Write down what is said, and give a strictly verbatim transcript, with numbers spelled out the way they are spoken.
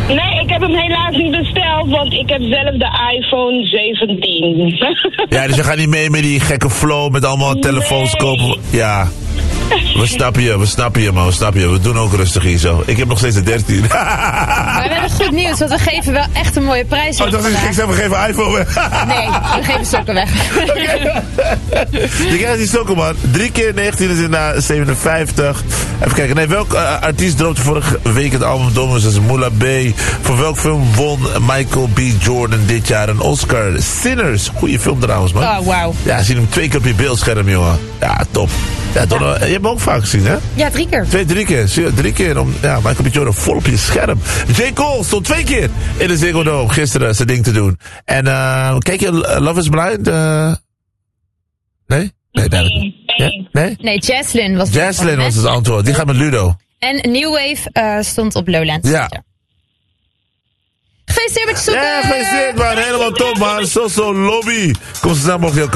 Nee, ik heb hem helaas niet besteld, want ik heb zelf de iPhone zeventien. Ja, dus je gaat niet mee met die gekke flow met allemaal nee. telefoons kopen. Ja. We snappen je, we snappen je man, we snappen je. We doen ook rustig hier zo. Ik heb nog steeds de dertien. Maar we hebben goed nieuws, want we geven wel echt een mooie prijs. Oh, dat is ik zeg, we geven iPhone weg. Nee, we geven sokken weg. Okay. Je krijgt die sokken man. Drie keer negentien is in uh, zevenenvijftig. Even kijken, nee, welk uh, artiest droopte vorige week het album Domus? Dat is Moula B. Voor welk film won Michael B. Jordan dit jaar een Oscar? Sinners. Goeie film trouwens man. Oh, wauw. Ja, zie hem twee keer op je beeldscherm jongen. Ja, top. Ja, Don, ja. Je hebt hem ook vaak gezien, hè? Ja, drie keer. Twee, drie keer. Zie je, drie keer. Om, ja, Michael B. Jordan vol op je scherm. J. Cole stond twee keer in de Ziggo Dome gisteren zijn ding te doen. En uh, kijk je Love is Blind? Uh, nee? Nee, duidelijk niet. Ja? Nee? Nee, Jaslyn was het Jaslyn was het antwoord. Die gaat met Ludo. En New Wave uh, stond op Lowlands. Ja. Gefeliciteerd met je sokken! Ja, gefeliciteerd man. Helemaal top man. Zo, zo lobby. Kom zo snel mogelijk.